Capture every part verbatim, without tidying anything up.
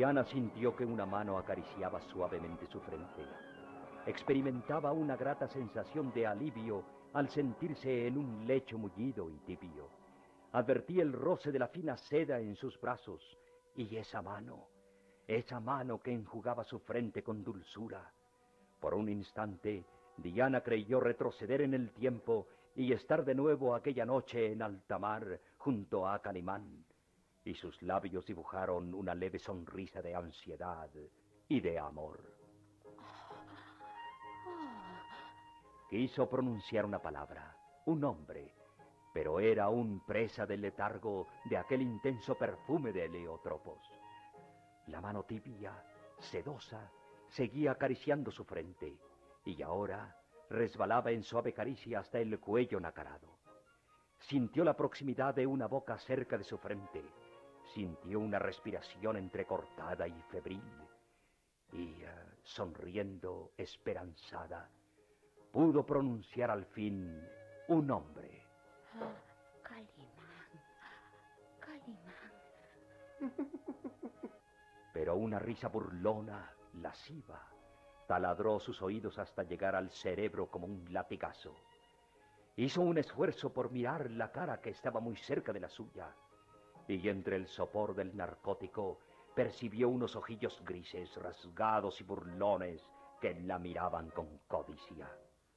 Diana sintió que una mano acariciaba suavemente su frente. Experimentaba una grata sensación de alivio al sentirse en un lecho mullido y tibio. Advertía el roce de la fina seda en sus brazos y esa mano, esa mano que enjugaba su frente con dulzura. Por un instante, Diana creyó retroceder en el tiempo y estar de nuevo aquella noche en alta mar junto a Calimán, y sus labios dibujaron una leve sonrisa de ansiedad y de amor. Quiso pronunciar una palabra, un nombre, pero era aún presa del letargo de aquel intenso perfume de Heliotropos. La mano tibia, sedosa, seguía acariciando su frente, y ahora resbalaba en suave caricia hasta el cuello nacarado. Sintió la proximidad de una boca cerca de su frente, sintió una respiración entrecortada y febril, y, uh, sonriendo, esperanzada, pudo pronunciar al fin un nombre. Oh, Calimán, Calimán. Pero una risa burlona, lasciva, taladró sus oídos hasta llegar al cerebro como un latigazo. Hizo un esfuerzo por mirar la cara que estaba muy cerca de la suya, y entre el sopor del narcótico percibió unos ojillos grises, rasgados y burlones que la miraban con codicia.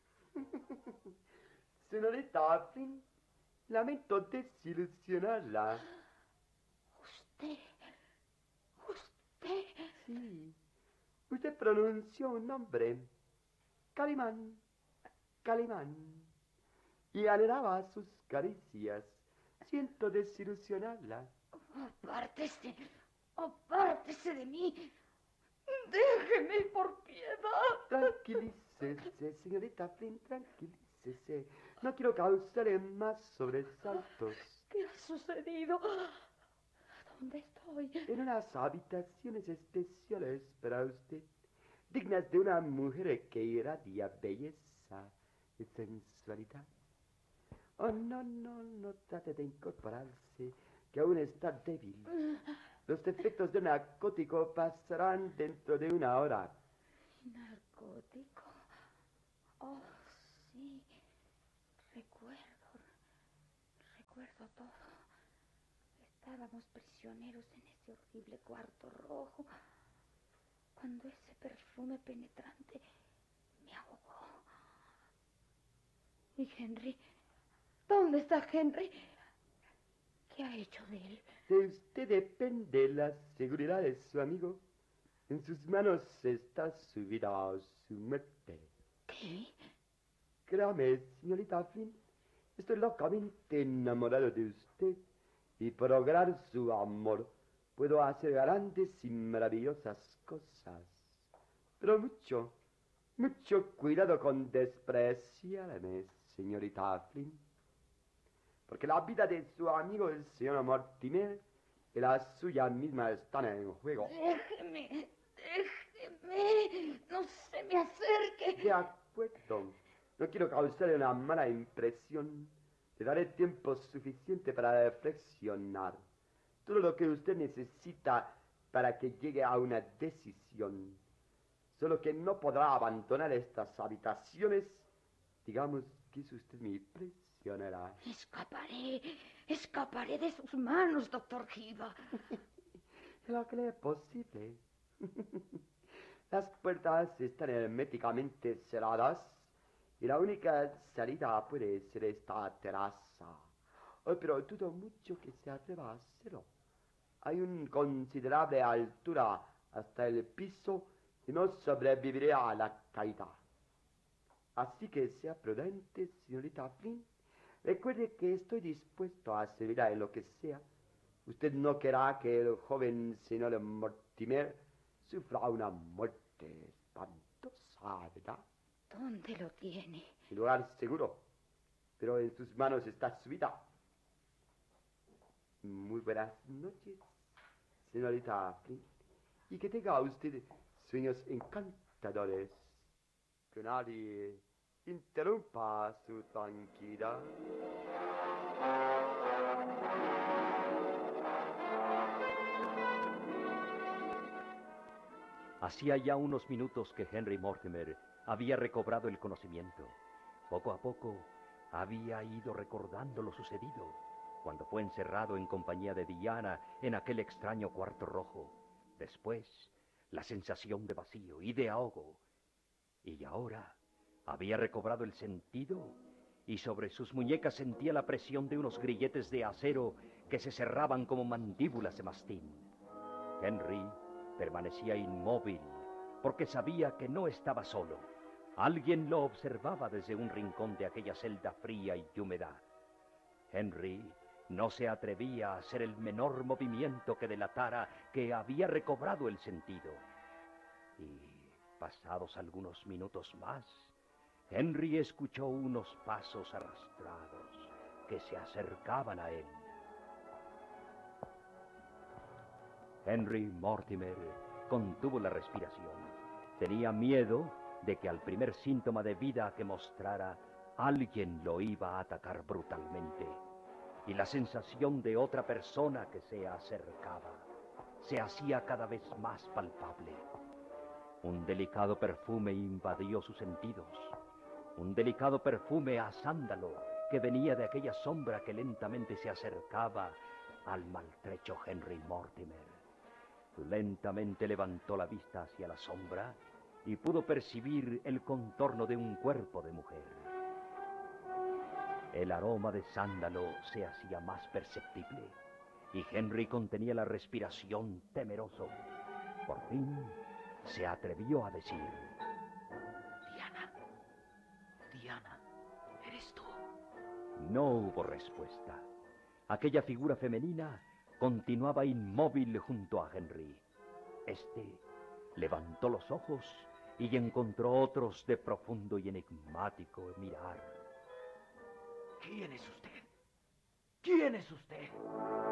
Señorita Flynn, lamento desilusionarla. ¿Usted? ¿Usted? Sí, usted pronunció un nombre, Calimán, Calimán, y anhelaba sus caricias. Siento desilusionarla. Apártese, apártese de mí. Déjeme por piedad. Tranquilícese, señorita Flynn, tranquilícese. No quiero causarle más sobresaltos. ¿Qué ha sucedido? ¿Dónde estoy? En unas habitaciones especiales para usted, dignas de una mujer que irradia belleza y sensualidad. Oh, no, no, no trate de incorporarse, que aún está débil. Los efectos del narcótico pasarán dentro de una hora. ¿Narcótico? Oh, sí. Recuerdo, recuerdo todo. Estábamos prisioneros en ese horrible cuarto rojo, cuando ese perfume penetrante me ahogó. ¿Y Henry? ¿Dónde está Henry? ¿Qué ha hecho de él? De usted depende la seguridad de su amigo. En sus manos está su vida o su muerte. ¿Qué? Créame, señorita Flynn, estoy locamente enamorado de usted, y por lograr su amor puedo hacer grandes y maravillosas cosas. Pero mucho, mucho cuidado con despreciarme, señorita Flynn, porque la vida de su amigo el señor Mortimer y la suya misma están en juego. Déjeme, déjeme, no se me acerque. De acuerdo, no quiero causarle una mala impresión. Le daré tiempo suficiente para reflexionar. Todo lo que usted necesita para que llegue a una decisión. Solo que no podrá abandonar estas habitaciones. Digamos que es usted mi prisionera. Escaparé, escaparé de sus manos, doctor Giva. Lo que le es posible. Las puertas están herméticamente cerradas y la única salida puede ser esta terraza. Oh, pero dudo mucho que se atreva a hacerlo. Hay una considerable altura hasta el piso y no sobreviviré a la caída. Así que sea prudente, señorita Flynn. Recuerde que estoy dispuesto a servirla en lo que sea. Usted no querrá que el joven señor Mortimer sufra una muerte espantosa, ¿verdad? ¿Dónde lo tiene? En lugar seguro, pero en sus manos está su vida. Muy buenas noches, señorita Flynn, y que tenga usted sueños encantadores. Que nadie interrumpa su tranquilidad. Hacía ya unos minutos que Henry Mortimer había recobrado el conocimiento. Poco a poco había ido recordando lo sucedido cuando fue encerrado en compañía de Diana en aquel extraño cuarto rojo. Después, la sensación de vacío y de ahogo. Y ahora había recobrado el sentido y sobre sus muñecas sentía la presión de unos grilletes de acero que se cerraban como mandíbulas de mastín. Henry permanecía inmóvil porque sabía que no estaba solo. Alguien lo observaba desde un rincón de aquella celda fría y húmeda. Henry no se atrevía a hacer el menor movimiento que delatara que había recobrado el sentido. Y pasados algunos minutos más, Henry escuchó unos pasos arrastrados que se acercaban a él. Henry Mortimer contuvo la respiración. Tenía miedo de que al primer síntoma de vida que mostrara, alguien lo iba a atacar brutalmente. Y la sensación de otra persona que se acercaba se hacía cada vez más palpable. Un delicado perfume invadió sus sentidos. Un delicado perfume a sándalo que venía de aquella sombra que lentamente se acercaba al maltrecho Henry Mortimer. Lentamente levantó la vista hacia la sombra y pudo percibir el contorno de un cuerpo de mujer. El aroma de sándalo se hacía más perceptible y Henry contenía la respiración temeroso. Por fin se atrevió a decir: Diana, Diana, ¿eres tú? No hubo respuesta. Aquella figura femenina continuaba inmóvil junto a Henry. Este levantó los ojos y encontró otros de profundo y enigmático mirar. ¿Quién es usted? ¿Quién es usted?